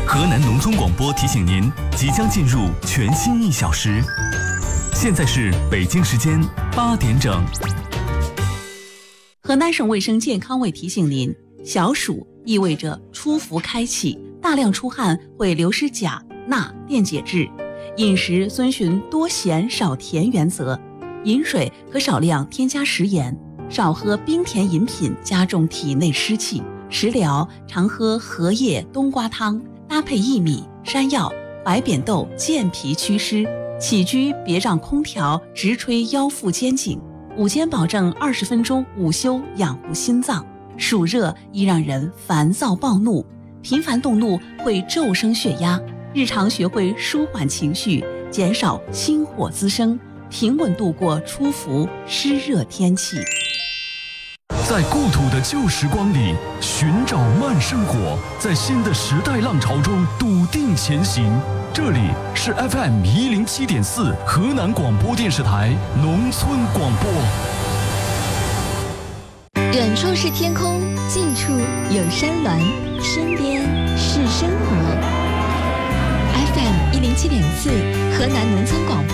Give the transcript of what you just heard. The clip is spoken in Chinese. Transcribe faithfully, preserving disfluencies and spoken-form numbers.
河南农村广播提醒您，即将进入全新一小时。现在是北京时间八点整。 河南省卫生健康委提醒您，小暑意味着出伏开启，大量出汗会流失钾、钠、电解质。饮食遵循多咸少甜原则，饮水可少量添加食盐，少喝冰甜饮品加重体内湿气。食疗常喝荷叶冬瓜汤，搭配薏米、山药、白扁豆健脾祛湿。起居别让空调直吹腰腹肩颈，午间保证二十分钟午休养护心脏。暑热易让人烦躁暴怒，频繁动怒会骤升血压，日常学会舒缓情绪，减少心火滋生，平稳度过初伏湿热天气。 在故土的旧时光里寻找慢生活，在新的时代浪潮中笃定前行。这里是 F M 一零七点四河南广播电视台农村广播。 远处是天空，近处有山峦，身边是生活。F M 一零七点四河南农村广播。